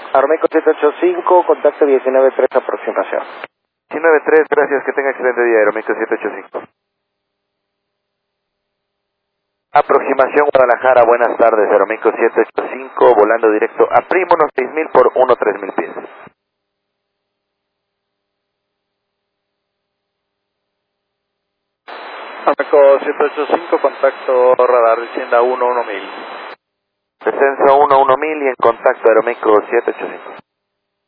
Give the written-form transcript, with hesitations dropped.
Aeroméxico 785, contacto 19-3, aproximación. 19-3, gracias, que tenga excelente día, Aeroméxico 785. Aproximación Guadalajara, buenas tardes, Aeroméxico 785, volando directo a Primo, unos 6,000 por 1-3,000 pies. Aeroméxico 785, contacto radar, descienda 1-1000. Descenso 1-1000 y en contacto Aeroméxico 785.